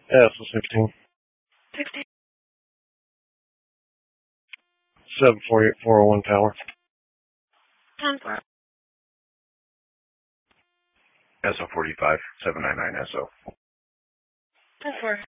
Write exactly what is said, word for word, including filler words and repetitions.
S O sixteen. sixteen. seven four eight four oh one Tower. ten four. S O forty-five, seven nine nine S O. ten four.